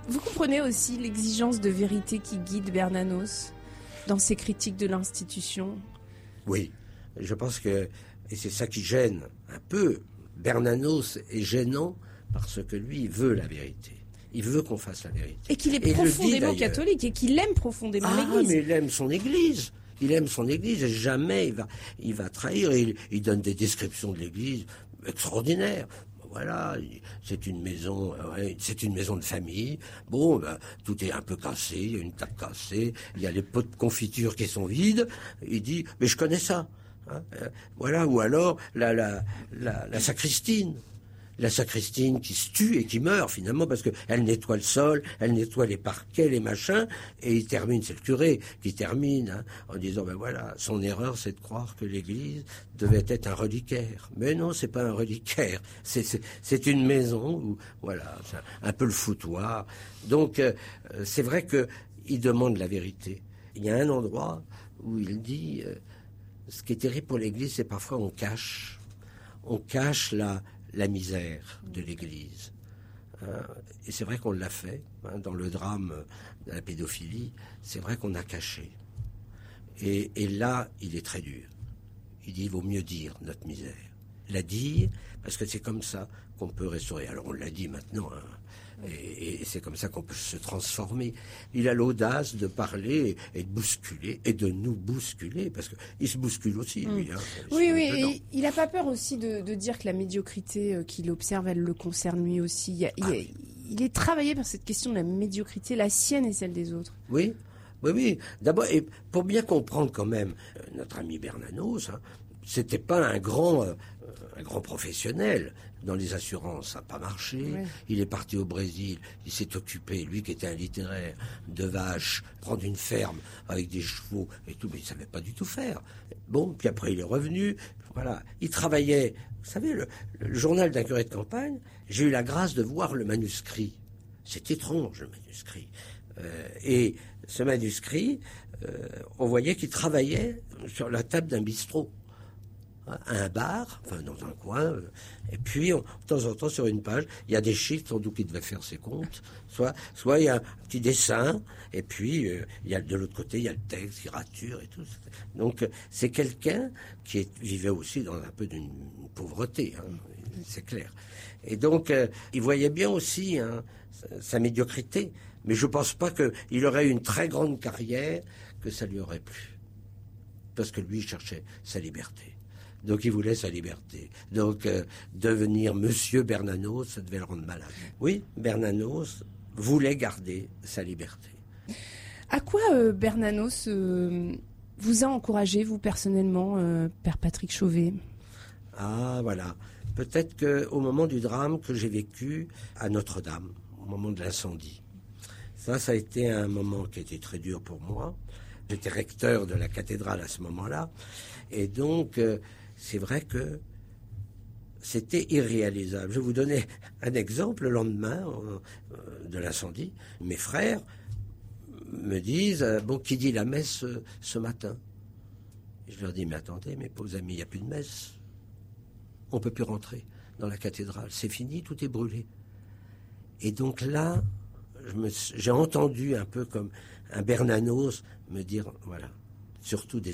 Vous comprenez aussi l'exigence de vérité qui guide Bernanos dans ses critiques de l'institution? Oui, je pense que, et c'est ça qui gêne un peu, Bernanos est gênant parce que lui, il veut la vérité. Il veut qu'on fasse la vérité. Et qu'il est profondément catholique et qu'il aime profondément l'Église. Mais il aime son Église. Il aime son Église et jamais il va trahir. Et il donne des descriptions de l'Église extraordinaires. Voilà, c'est une maison de famille. Bon, tout est un peu cassé, il y a une table cassée, il y a les pots de confiture qui sont vides. Il dit, mais je connais ça. Hein, voilà, ou alors la sacristine. La sacristine qui se tue et qui meurt finalement parce qu'elle nettoie le sol, elle nettoie les parquets, les machins, et il termine, c'est le curé qui termine en disant, ben voilà, son erreur c'est de croire que l'église devait être un reliquaire. Mais non, c'est pas un reliquaire, c'est une maison où, voilà, c'est un peu le foutoir. Donc c'est vrai qu'il demande la vérité. Il y a un endroit où il dit, ce qui est terrible pour l'église, c'est parfois on cache la misère de l'Église. Et c'est vrai qu'on l'a fait, dans le drame de la pédophilie, c'est vrai qu'on a caché. Et là, il est très dur. Il dit, il vaut mieux dire notre misère. La dire, parce que c'est comme ça qu'on peut restaurer. Alors on l'a dit maintenant, et c'est comme ça qu'on peut se transformer. Il a l'audace de parler et de bousculer, et de nous bousculer, parce qu'il se bouscule aussi, lui. Oui, et il n'a pas peur aussi de dire que la médiocrité qu'il observe, elle le concerne lui aussi. Il est travaillé par cette question de la médiocrité, la sienne et celle des autres. Oui. D'abord, et pour bien comprendre quand même, notre ami Bernanos, c'était pas un grand professionnel dans les assurances, ça n'a pas marché. Ouais. Il est parti au Brésil, il s'est occupé, lui qui était un littéraire, de vaches, prendre une ferme avec des chevaux et tout, mais il savait pas du tout faire. Bon, puis après il est revenu, voilà. Il travaillait, vous savez, le journal d'un curé de campagne, j'ai eu la grâce de voir le manuscrit. C'est étrange, le manuscrit. Et ce manuscrit, on voyait qu'il travaillait sur la table d'un bistrot. À un bar, enfin dans un coin, et puis de temps en temps sur une page, il y a des chiffres, sans doute qu'il devait faire ses comptes, soit il y a un petit dessin, et puis il y a de l'autre côté, il y a le texte qui rature et tout. Donc c'est quelqu'un qui vivait aussi dans un peu d'une pauvreté, c'est clair. Et donc il voyait bien aussi sa médiocrité, mais je pense pas qu'il aurait eu une très grande carrière, que ça lui aurait plu. Parce que lui, il cherchait sa liberté. Donc il voulait sa liberté. Donc devenir Monsieur Bernanos, ça devait le rendre malade. Oui, Bernanos voulait garder sa liberté. À quoi Bernanos vous a encouragé, vous personnellement, Père Patrick Chauvet? Ah, voilà. Peut-être qu'au moment du drame que j'ai vécu à Notre-Dame, au moment de l'incendie, ça a été un moment qui était très dur pour moi. J'étais recteur de la cathédrale à ce moment-là. Et donc, c'est vrai que c'était irréalisable. Je vais vous donner un exemple. Le lendemain de l'incendie, mes frères me disent, qui dit la messe ce matin? Je leur dis, mais attendez, mes pauvres amis, il n'y a plus de messe. On ne peut plus rentrer dans la cathédrale. C'est fini, tout est brûlé. Et donc là, j'ai entendu un peu comme un Bernanos me dire, voilà, surtout des